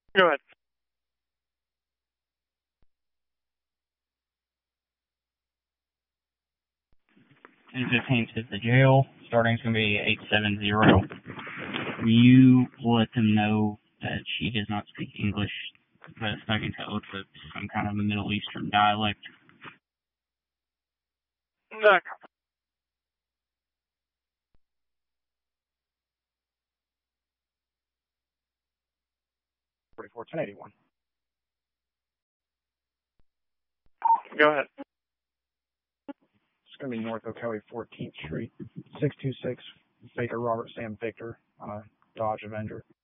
Go ahead. And 15 to the jail. Starting's going to be 870. Will you let them know that she does not speak English, but I can tell it's some kind of a Middle Eastern dialect? No. 44-1081. Go ahead. It's going to be North Ocoee 14th Street, 626 Baker Robert Sam Victor, Dodge Avenger.